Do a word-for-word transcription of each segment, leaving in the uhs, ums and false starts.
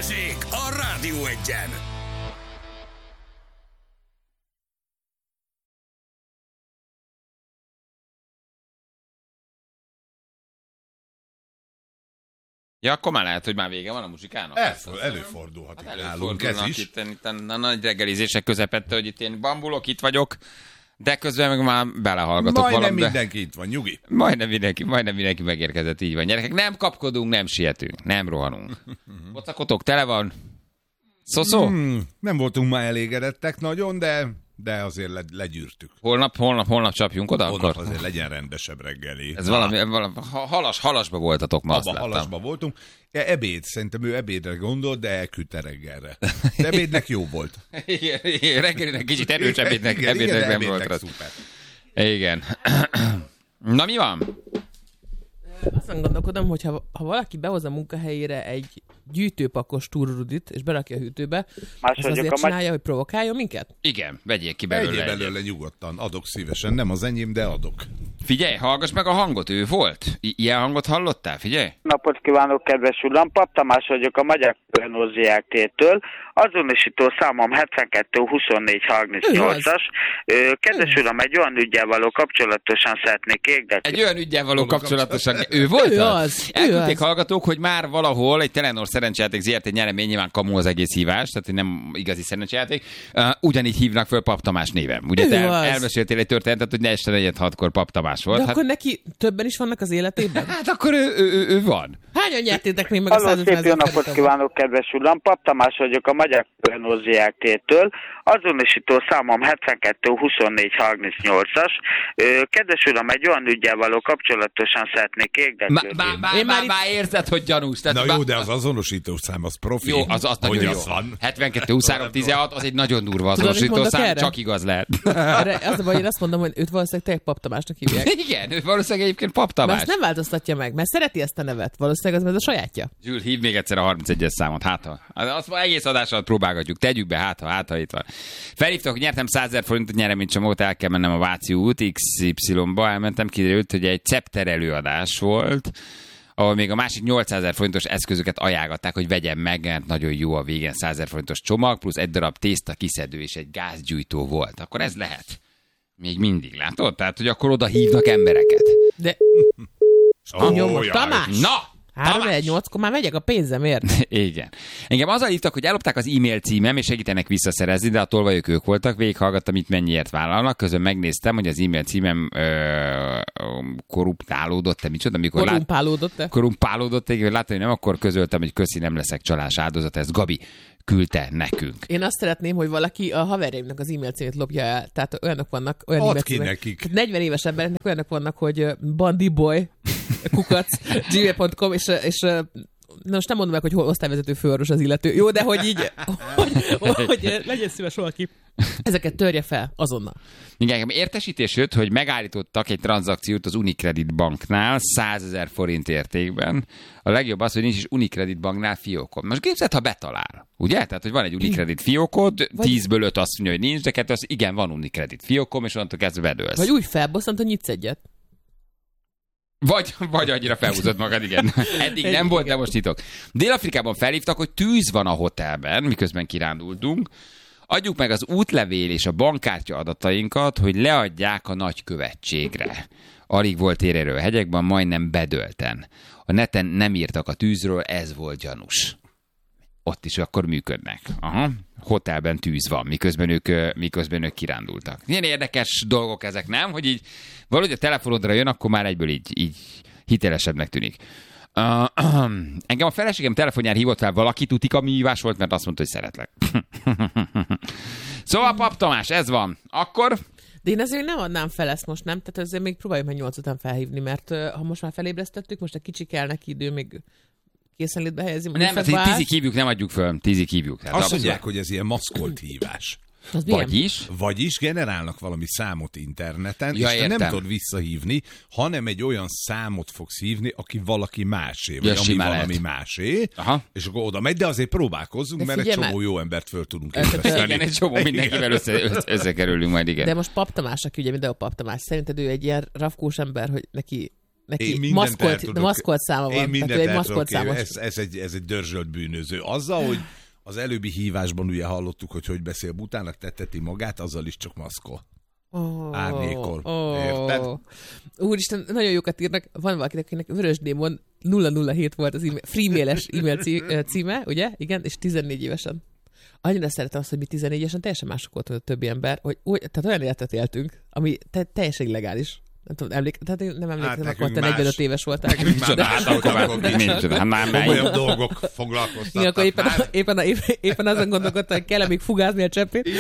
Balázsék a Rádió Egyen! Ja, akkor már lehet, hogy már vége van a muzsikának. Elfő, előfordulhat. Hát Nálunk ez is. Itt, itt a nagy reggelizések közepette, hogy itt én bambulok, itt vagyok, de közben meg már belehallgatok Majdnem valamibe. mindenki itt van, nyugi. Majdnem mindenki, majdnem mindenki megérkezett, így van. Gyerekek, nem kapkodunk, nem sietünk, nem rohanunk. Pocakotok tele van. Szoszó? Hmm, nem voltunk már elégedettek nagyon, de, de azért le, legyűrtük. Holnap, holnap, holnap csapjunk oda Holnap akkor? azért legyen rendesebb reggeli. Ez valami, valami halas, halasba voltatok ma, azt Abba láttam. halasba voltunk. E, ebéd, szerintem ő ebédre gondolt, de elküldte reggelre. De ebédnek jó volt. Igen, igen, reggelinek kicsit erős ebédnek, Igen, igen, ebédnek de nem ebédnek volt. szuper. Igen. Na mi van? Aztán gondolkodom, hogy ha, ha valaki behoz a munkahelyére egy gyűjtőpakos turrudit, és berakja a hűtőbe, az azért csinálja, hogy provokáljon minket? Igen, vegyék ki belőle. Vegyél belőle nyugodtan, adok szívesen, nem az enyém, de adok. Figyelj, hallgass meg a hangot, ő volt? I- ilyen hangot hallottál? Figyelj! Napot kívánok, kedves uram! Pap Tamás vagyok a Magyar Kölnózi Zrt-től. Azonosító számom hetvenkettő huszonnégy harmincnyolcas. Kedves uram, egy olyan üggyel való kapcsolatosan szeretnék érdekli. Egy olyan üggyel való kapcsolatosan. Ő volt Ő az? az, ő Elküldték az. hallgatók, hogy már valahol egy Telenor szerencsejáték Zrt. Nyeremény, nyilván kamu az egész hívás, tehát nem igazi szerencsejáték. Uh, ugyanígy hívnak föl Pap Tamás néven. Ugye Ő te az. elmeséltél egy történetet, hogy ne este negyed hatkor Pap Tamás volt. De Hát, akkor neki többen is vannak az életében? hát akkor ő, ő, ő, ő van. Hányan nyertétek még meg a Halló, százötven szép jó ezer napot forintot? kívánok, kedves uram! Pap Tamás vagyok a Magyar Kölnózi Zrt-től. Azonosító számom hetvenkettő huszonnégy harmincnyolcas. Kedves uram, egy olyan üggyel való kapcsolatosan szeretnék érdeklődni. Már má, Én má, már má, érzed, hogy gyanús. Tehát Na bá- jó, de az azonosító szám, az profi. Jó, az, az nagyon hogy jó. az van. hetvenkettő huszonhárom tizenhat, az egy nagyon durva Tudod, mit azonosító mondok szám, erre? csak igaz lehet. Erre az a baj, én azt mondom, hogy őt valószínűleg tényleg Pap Tamásnak hívják. Igen, ő valószínűleg egyébként Pap Mert Tamás. azt nem változtatja meg, mert szereti ezt a nevet. Valószínűleg az, ez a sajátja. Zsül, hívd még egyszer a harmincegyes számot, hát ha. Azt már egész adás alatt próbálgatjuk, tegyük be, hát ha, hát ha itt van. Felhívtak, hogy nyertem százezer forintot nyereménycsomót, el kell mennem a Váci út iksz ipszilonba, elmentem, kiderült, hogy egy Cepter előadás volt, ahol még a másik nyolcszázezer forintos eszközöket ajánlották, hogy vegyem meg, mert nagyon jó a végén százezer forintos csomag, plusz egy darab tészta kiszedő és egy gázgyújtó volt. Akkor ez lehet. Még mindig, látod? Tehát, hogy akkor oda hívnak embereket. De Ó, nyomos jaj. Tamás! Na! három Tamás! egy nyolckor már megyek a pénzemért. Igen. Engem azzal hívtak, hogy ellopták az e-mail címem, és segítenek visszaszerezni, de a tolvajok ők voltak, végighallgattam, itt mennyiért vállalnak, közben megnéztem, hogy az e-mail címem ö, korruptálódott, te micsoda, amikor lát, Korrumpálódott-e? korrumpálódott, igen, láttam, hogy nem, akkor közöltem, hogy köszi, nem leszek csalás áldozat, ez Gabi küldte nekünk. Én azt szeretném, hogy valaki a haverjaimnak az e-mail címét lopja el. Tehát olyanok vannak, olyan Add e-mail ki címek. nekik. Tehát negyven éves embereknek olyanok vannak, hogy ö, bandiboy, kukac, gmail pont com, és, és ö, na most nem mondom meg, hogy hol osztályvezető főorvos az illető. Jó, de hogy így, hogy, hogy, hogy legyen szíves valaki. Ezeket törje fel azonnal. Igen, értesítés jött, hogy megállítottak egy tranzakciót az Unicredit banknál százezer forint értékben. A legjobb az, hogy nincs is Unicredit banknál fiókod. Most képzeld, ha betalál. Ugye? Tehát, hogy van egy Unicredit fiókod, tízből öt azt mondja, hogy nincs, de kettő az igen, van Unicredit fiókom, és onnantól kezdve bedőlsz. Vagy úgy felbosszant, hogy nyitsz egyet. Vagy, vagy annyira felhúzott magad, igen. Eddig nem Igen. volt, de most nyitok. Dél-Afrikában felhívtak, hogy tűz van a hotelben, miközben kirándultunk. Adjuk meg az útlevél és a bankkártya adatainkat, hogy leadják a nagykövetségre. Alig volt érérő a hegyekben, majdnem bedölten. A neten nem írtak a tűzről, ez volt gyanús. Ott is akkor működnek. Aha. Hotelben tűz van, miközben ők, ö, miközben ők kirándultak. Ilyen érdekes dolgok ezek, nem? Hogy így valahogy a telefonodra jön, akkor már egyből így, így hitelesebbnek tűnik. Uh, uh, engem a feleségem telefonján hívott fel valaki, tudik, ami hívás volt, mert azt mondta, hogy szeretlek. Szóval, Pap Tamás, ez van. Akkor... De én azért nem adnám fel ezt most, nem? Tehát azért még próbáljuk meg nyolc után felhívni, mert uh, ha most már felébresztettük, most egy kicsi kell neki idő, még készenlétbe helyezni. Nem, mert tízig hívjuk, nem adjuk föl. Tízig hívjuk. Tehát Azt abszolút. mondják, hogy ez ilyen maszkolt hívás. Az milyen? Vagyis? Vagyis generálnak valami számot interneten, Ja, és te értem. nem tudod visszahívni, hanem egy olyan számot fogsz hívni, aki valaki másé, vagy Ja, ami simán valami lehet. másé, Aha. és akkor oda megy, de azért próbálkozzunk, De mert egy figyelj csomó már. jó embert föl tudunk Ez- ébreszteni. Igen, egy csomó mindenkivel össze, össze, összekerülünk majd, igen. De most Pap Tamás, aki ugye mindenhol Pap Tamás, szerinted ő egy ilyen rafkós ember, hogy neki neki maszkolt, maszkolt száma van. Én mindent egy el tudok számos... ez, ez, egy, ez egy dörzsölt bűnöző. Azzal, hogy az előbbi hívásban ugye hallottuk, hogy hogy beszél Butának, tetteti magát, azzal is csak maszkol. Oh, Árnyékol. Oh, Érted? Úristen, nagyon jókat írnak. Van valakinek, akinek Vörös Démon nulla nulla hét volt az e-mail, freemail-es e-mail címe, ugye? Igen, és tizennégy évesen. Annyira szeretem azt, hogy mi tizennégy évesen teljesen mások volt, a többi ember, hogy úgy, tehát olyan életet éltünk, ami te, teljesen illegális. Nem tudom, emlék, tehát én nem emlékszem, hát akkor te negyvenöt éves voltál. Nekünk már más, akkor már olyan dolgok foglalkoztatnak. Igen, akkor éppen, a, éppen, a, éppen azon gondolkodtam, hogy kell még fugázni a cseppét.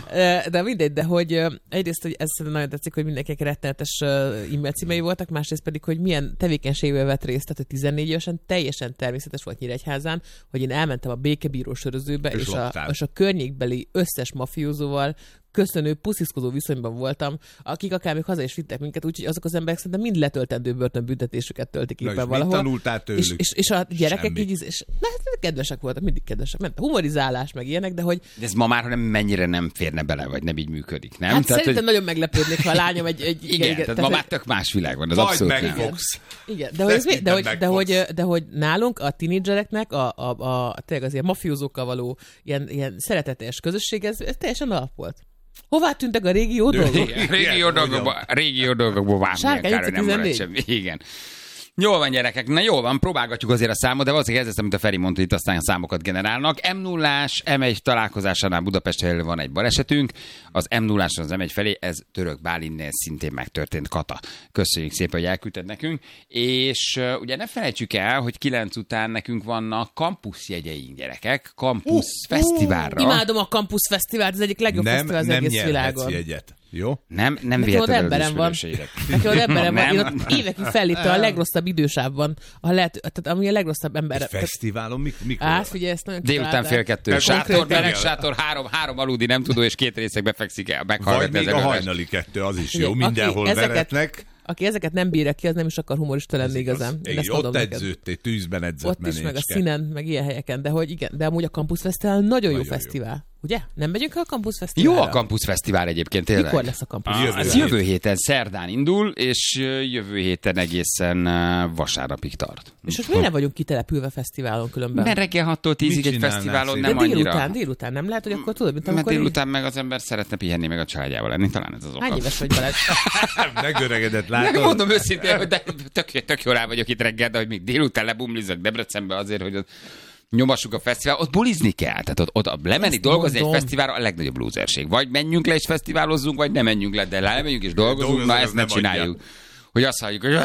De mindegy, de hogy egyrészt, hogy ez nagyon tetszik, hogy mindenkinek rettenetes e-mail címei voltak, másrészt pedig, hogy milyen tevékenységben vett részt, tehát hogy tizennégy évesen teljesen természetes volt Nyíregyházán, hogy én elmentem a békebíró sörözőbe, és, és, a, és a környékbeli összes mafiózóval köszönő, pusziszkodó viszonyban voltam, akik akár még haza is vittek minket, úgyhogy azok az emberek szerintem mind letöltendő börtönbüntetésüket töltik éppen valahol. Mit tanultál tőlük? És, és, és a gyerekek így, és na, kedvesek voltak, mindig kedvesek. Ment humorizálás, meg ilyenek, de hogy... De ez ma már nem mennyire nem férne bele, vagy nem így működik, nem? Hát tehát, szerintem hogy... nagyon meglepődnék, ha a lányom egy... egy igen, igen, igen, tehát ma már tök más világ van, az Majd abszolút nem. megfogsz. Igen, de hogy, ez, de, hogy, de, hogy, de hogy nálunk a tínédzsereknek a, a, a, tényleg az ilyen mafiózókkal való ilyen, ilyen szeretetes közösség, ez, ez teljesen alap volt. Hová tűntek a régi jó dolgok? Régi jó dolgokból, régi jó dolgokból vágni kár, hogy nem marad semmi. Igen. Jól van, gyerekek, na jól van, próbálgatjuk azért a számot, de valószínűleg ez lesz, amit a Feri mondta, itt aztán a számokat generálnak. em nullás, em egy találkozásánál Budapestre van egy balesetünk, az em nulláson az em egy felé, ez Török Bálinnél szintén megtörtént, Kata. Köszönjük szépen, hogy elküldted nekünk. És uh, ugye ne felejtsük el, hogy kilenc után nekünk vannak kampuszjegyeink, gyerekek, kampusz uh, fesztiválra. Uh, imádom a kampusz fesztivált, ez egyik legjobb nem, fesztivál az nem egész világon. Jegyet. Jó? Nem, nem Nekem ott emberem van. Nekem ott emberem van. Én ott évekig felléptem a legrosszabb idősávban, a lehet, tehát ami a legrosszabb ember. Egy fesztiválon? Mik, mikor? Á, figyelj, ezt nagyon délután fél kettő. Sátor, meleg sátor, három, három aludi nem tudó, és két részekbe fekszik el. Vagy még a hajnali kettő, az is jó. Mindenhol veretnek. Aki ezeket nem bírja ki, az nem is akar humorista lenni igazán. Én ott edződtél, tűzben edzett ott is, meg a színen, meg ilyen helyeken. De hogy igen, de amúgy a Campus Fesztivál nagyon, nagyon jó fesztivál. Jó. Ugye? Nem megyünk el a Campus Fesztiválra? Jó a Campus Fesztivál egyébként, tényleg. Mikor lesz a Campus ah, Fesztivál? Ez jövő héten szerdán indul, és jövő héten egészen vasárnapig tart. És most miért nem vagyunk kitelepülve fesztiválon különben? Mert reggel hattól tízig egy fesztiválon nem de annyira. Délután, délután nem lehet, hogy akkor tudod, mint amikor... Mert délután meg az ember szeretne pihenni, meg a családjával lenni, talán ez az oka. Hány éves vagy Balázs? Megöregedett, látod? Nem mondom őszintén, hogy de tök, tök jól rá vagyok itt reggel, de hogy még délután lebumlizok Debrecenbe azért, hogy ott nyomassuk a fesztivál, ott bulizni kell. Tehát ott, ott lemenni, ezt dolgozni mondom. Egy fesztiválra a legnagyobb lúzerség. Vagy menjünk le és fesztiválozzunk, vagy nem menjünk le, de lemegyünk és dolgozunk, na ezt ne csináljuk. Adja. Hogy azt halljuk, hogy...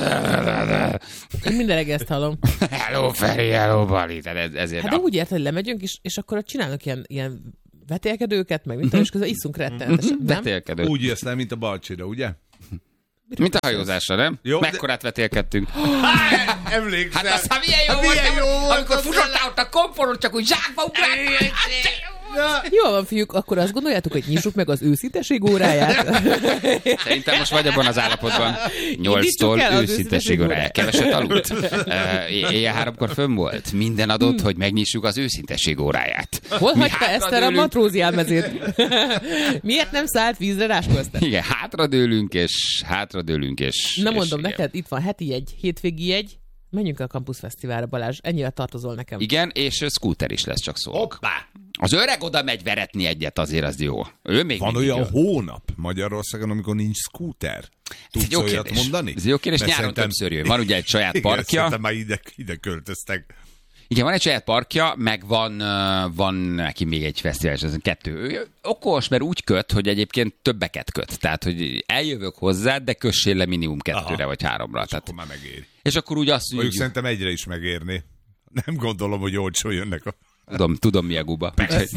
Én minden reggel ezt hallom. Hello, Feri, hello, Bali. Ez, ezért hát de úgy érted, hogy lemegyünk, és, és akkor csinálnak ilyen, ilyen vetélkedőket, meg mint és közben iszunk rettenetesen, nem? Vetélkedő. Úgy jössz le, mint a Balcsira, ugye? Mint a hajózásra, nem? Jó, mekkorát de... vetélkedtünk. Emlékszem. Hát aztán milyen jó hát volt, milyen jó volt, amikor futottál ott a komporon, csak úgy zsákba ugráltál. Jó van, fiúk, akkor azt gondoljátok, hogy nyissuk meg az őszinteség óráját? Szerintem most vagy abban az állapotban. Nyolctól őszinteség óráját. Keveset aludt. Éjjel háromkor fönn volt. Minden adott, hmm. hogy megnyissuk az őszinteség óráját. Hol hagyta Eszter a matróziálmezét? Miért nem szállt vízre Ráskó Eszter? Igen, hátradőlünk és hátradőlünk és... Na mondom, és neked itt van heti jegy, hétvégi jegy. Menjünk el a Campus Fesztiválra, Balázs. Ennyire tartozol nekem. Igen, és scooter is lesz, csak szó. Hoppá! Az öreg oda megy veretni egyet, azért az jó. Ő még van olyan jön. Hónap Magyarországon, amikor nincs scooter? Tudsz olyat mondani? Ez jó kérdés, nyáron szerintem... többször jön. Van ugye egy saját igen, parkja. Szerintem már ide, ide költöztek. Igen, van egy saját parkja, meg van, van neki még egy fesztivál, és ez kettő. Ő okos, mert úgy köt, hogy egyébként többeket köt. Tehát, hogy eljövök hozzá, de kössél le minimum kettőre aha, vagy háromra. És tehát... akkor már megéri. És akkor úgy azt mondjuk... Szerintem egyre is megérni. Nem gondolom, hogy olcsó jönnek a... Tudom, tudom mi a guba.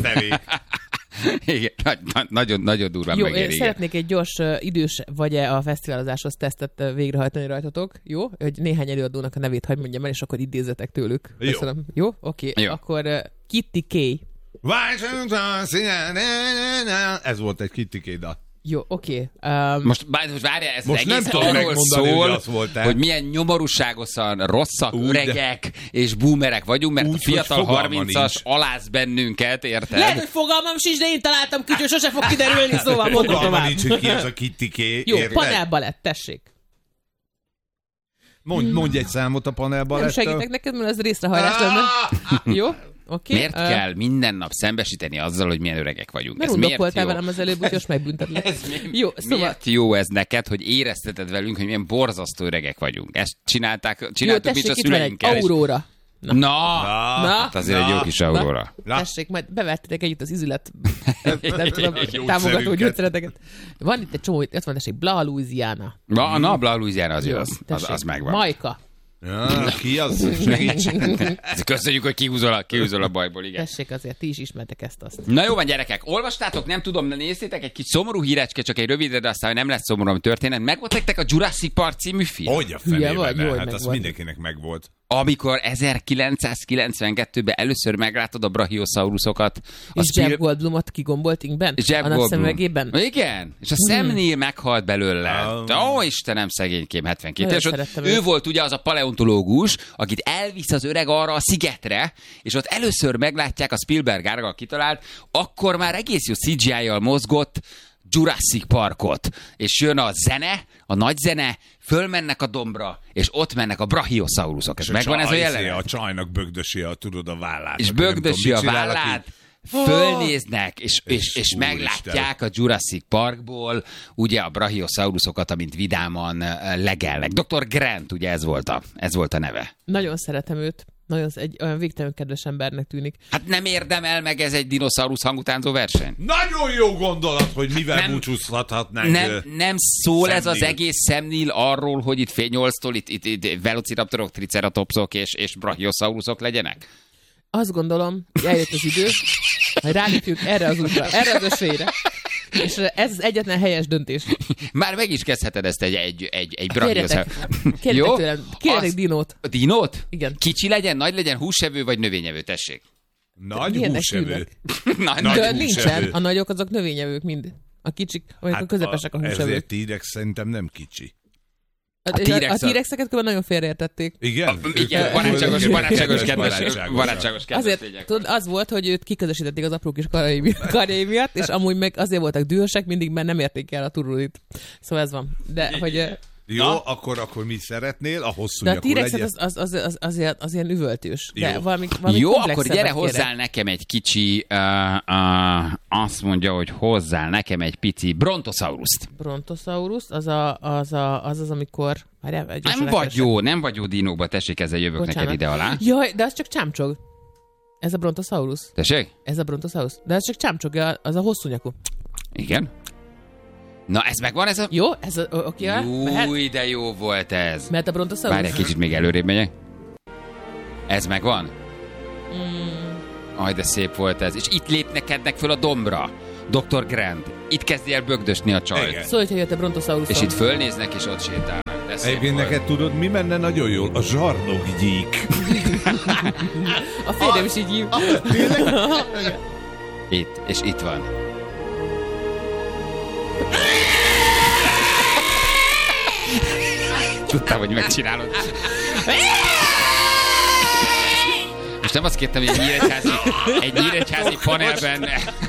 Igen, na, nagyon, nagyon durván jó, megéri. Jó, szeretnék egy gyors uh, idős vagy-e a fesztiválozáshoz tesztet uh, végrehajtani rajtatok, jó? Hogy néhány előadónak a nevét hagy mondjam el, és akkor idézetek tőlük. Jó. Köszönöm. Jó? Oké. Okay. Akkor uh, Kitty K. Ez volt egy Kitty K dal. Jó, oké. Okay. Um, most, most várjál, ez most egész arról szól, hogy, volt, hogy milyen nyomorúságosan rosszak, úgy, öregek és boomerek vagyunk, mert úgy, a fiatal harmincas aláz bennünket, érted? Lehet, hogy fogalmam sincs, de én találtam kütyű, sose fog kiderülni, szóval mondom tovább. Fogalmam nincs, hogy ki ez a Kitty K. Jó, panelbalett, tessék. Mondj, mondj egy számot a panelban. Nem segítek neked, mert ez részrehajlás lenne. Jó? Oké. Miért uh, kell minden nap szembesíteni azzal, hogy milyen öregek vagyunk? Mert undokoltál velem az előbb, úgyhogy most megbüntetlek. Ez mi, jó, szóval... Miért jó ez neked, hogy érezteted velünk, hogy milyen borzasztó öregek vagyunk? Ezt csinálták, csináltuk, mint a szüleinkkel. Aurora. Na. Na, na, hát azért na, egy jó kis Aurora. Na. Tessék, majd bevettetek együtt az izület nem tudom, támogató gyógyszereteket. Van itt egy csomó, ott van tessék, Bla Louisiana. Na, na Bla Louisiana az jó, az, az, az megvan. Majka. Ja, ki az? Köszönjük, hogy kihúzol a, kihúzol a bajból, igen. Tessék, azért ti is ismertek ezt-azt. Na jó van, gyerekek, olvastátok, nem tudom, de nézzétek, egy kis szomorú hírecske, csak egy rövidre, de aztán nem lesz szomorú történet. Megvolt nektek a Jurassic Park című film? Hogy a fenében, vagy, ne? jó, Hát az mindenkinek megvolt. Amikor ezerkilencszázkilencvenkettőben először meglátod a brachiosauruszokat. És Spiel... Jeff Goldblumot kigombolt inkben? Jeff a nagy szemüvegében? Igen, és a Sam meghalt belőle. Ó, oh, Istenem, szegénykém, hetvenkét és ott ő volt ugye az a paleontológus, akit elvisz az öreg arra a szigetre, és ott először meglátják a Spielberg által kitalált, akkor már egész jó cé gé í-jal mozgott Jurassic Parkot. És jön a zene, a nagy zene, fölmennek a dombra, és ott mennek a brachiosaurusok. És megvan ez a jelenet? A csajnak bögdösi a, tudod, a vállát. És bögdösi a vállát, fölnéznek, és, és, és meglátják a Jurassic Parkból ugye a brachiosaurusokat, amint vidáman legelnek. doktor Grant, ugye ez volt a, ez volt a neve. Nagyon szeretem őt. Nagyon egy olyan végtelenül kedves embernek tűnik. Hát nem érdemel meg ez egy dinoszaurusz hangutánzó verseny? Nagyon jó gondolat, hogy mivel nem, búcsúzhathatnánk. Nem, nem szól Sam ez az Neill. egész egész Sam Neill arról, hogy itt fél nyolctól itt, itt, itt velociraptorok, triceratopsok és, és brachiosaurusok legyenek? Azt gondolom, hogy eljött az idő, hogy rálépjünk erre az útra, erre az ösvényre. És ez az egyetlen helyes döntés. Már meg is kezdheted ezt egy, egy, egy, egy brachiosaurus. Kérjetek tőlem, kérjetek az... dinót. A dinót? Igen. Kicsi legyen, nagy legyen, húsevő vagy növényevő, tessék. Nagy Milyennek húsevő. hívnak? Nagy, Nagy De húsevő. nincsen, a nagyok azok növényevők mind. A kicsik, vagy hát a közepesek a húsevők. Ezért T-rex szerintem nem kicsi. A, A T-rex a, a T-rexeket különben nagyon félreértették. Igen? Igen, barátságos, barátságos, kedves, barátságos. barátságos, kedves Azért lények. tudod, az volt, hogy őt kiközösítették az apró kis karjai mi- karjai miatt, és amúgy meg azért voltak dühösek, mindig mert nem érték el a turrulit. Szóval ez van. De hogy... eh, Jó, Na? akkor, akkor mit szeretnél? A hosszú De a nyakú T-rexet legyen? az, az, az, az, az, ilyen, az ilyen üvöltős. De Jó. valami, valami Jó, akkor komplexebbet gyere kérek. hozzál nekem egy kicsi, uh, uh, azt mondja, hogy hozzál nekem egy pici brontosauruszt. Brontosaurus, az a, az, a, az, az amikor... Várjál, gyorsan Nem vagy rákeresek. jó, nem vagy jó dinóba, tessék, ezzel jövök Bocsánat. neked ide alá. Jaj, de az csak csámcsog. Ez a Brontosaurus. Tessék? Ez a Brontosaurus. De ez csak csámcsogja, az a hosszú nyakú. Igen. Na, ez megvan, ez a... Jó? Ez a, oké, mehet? Új, de jó volt ez. Mehet a Brontosaurus? Várj egy kicsit, még előrébb megyek. Ez megvan? Mm. Aj, de szép volt ez. És itt lépnekednek föl a dombra. doktor Grant. Itt kezdi el bögdösni a csajt. Igen. Szólj, hogy jött a Brontosaurus. És itt fölnéznek, és ott sétálnak. De szép Egyébként volt. neked tudod, mi menne nagyon jól? A zsarnokgyík. A férjem is így hív. Itt, és itt van. Tudtam, hogy megcsinálod. Most nem azt kértem, hogy egy nyíregyházi, egy nyíregyházi panelben...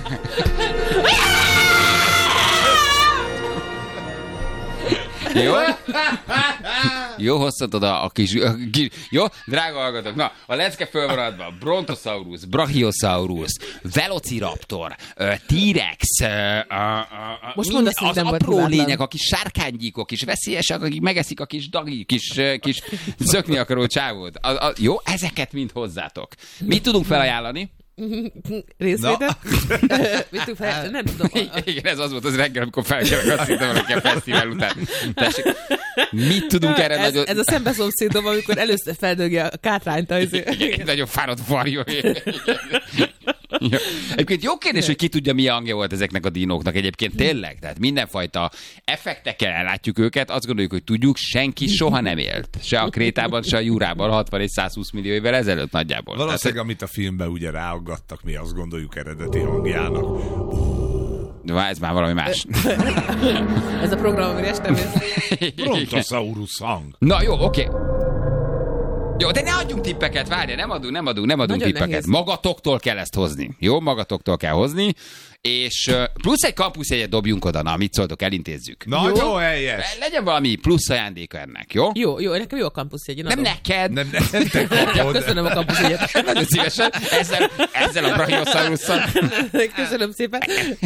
Jó? Jó, hoztad oda a kis... A kis jó? Drága hallgatók, na, a lecke fölmaradva. Brontosaurus, Brachiosaurus, Velociraptor, T-rex, a, a, a, Most mind, mondd azt, hogy az nem volt apró hibátlan. lények, a kis sárkánygyíkok, kis veszélyesek, akik megeszik a kis dagi, kis, kis zökni akaró csávót. A, a, jó, ezeket mind hozzátok. Mit tudunk felajánlani? Részvétel? Mit tudunk fel? Nem tudom. Igen, ez az volt az reggel, amikor felkelek, azt hittem valaki a fesztivál után. Tessék, mit tudunk erre ez, nagyon... ez a szembeszomszédom, amikor először feldögi a kátrányt. Az... Igen, egy nagyon fáradt varjú. Ja. Egyébként jó kérdés, hogy ki tudja, milyen hangja volt ezeknek a dinóknak egyébként tényleg. Tehát mindenfajta effektekkel ellátjuk őket, azt gondoljuk, hogy tudjuk, senki soha nem élt. Se a Krétában, se a Jurában hatvan és százhúsz millió évvel ezelőtt nagyjából. Valószínűleg, Tehát, amit a filmben ugye ráaggattak, mi azt gondoljuk eredeti hangjának. de ez már valami más. Ez a program, amire este mész. Brontosaurus hang. Na jó, oké. Jó, de ne adjunk tippeket, várj, nem adunk, nem adunk, nem adunk Nagyon tippeket. nehéz. Magatoktól kell ezt hozni. Jó, magatoktól kell hozni, és uh, plusz egy kampuszjegyet dobjunk oda, na, mit szóltok, elintézzük. Nagyon helyes. Legyen valami plusz ajándéka ennek, jó? Jó, jó, nekem jó a kampuszjegy. Nem neked. Nem, nem, te kapod. Köszönöm a kampuszjegyet. Nagyon szívesen. Ezzel, ezzel a brachioszaurusszal. Köszönöm szépen.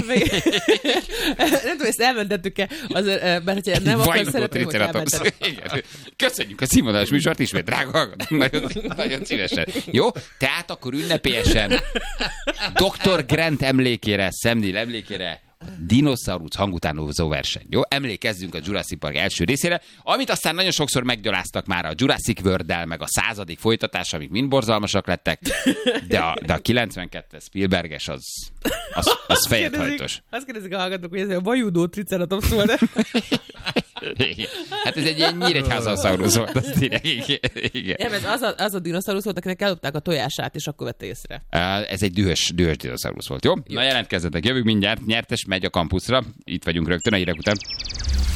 Nem tudom, ezt elmentettük-e, azért, mert hogyha nem, akkor szeretném, hogy elmentettük. Köszönjük a színvonalas műsort ismét, drága hallgatók. Nagyon, nagyon szívesen. Jó? Tehát akkor ünnepélyesen doktor Grant emlékére, Sam emlékére dinoszaurusz hangutánozó verseny. Jó? Emlékezzünk a Jurassic Park első részére, amit aztán nagyon sokszor meggyaláztak már a Jurassic World-del, meg a századik folytatás, amik mind borzalmasak lettek, de a, de a kilencvenkettes Spielberges az, az, az fejedhajtos. Azt kérdezik a hallgatók, hogy ez a vajudó triceratops volt. Hát ez egy ilyen nyíregyházasaurusz volt, azt írják. Igen. Nem, ez az a, az a dinoszaurusz volt, akinek ellopták a tojását, és akkor vette észre. Ez egy dühös, dühös dinoszaurusz volt, jó? jó? Na jelentkezzetek, jövünk mindjárt, nyertes megy a kampuszra, itt vagyunk rögtön a hírek után.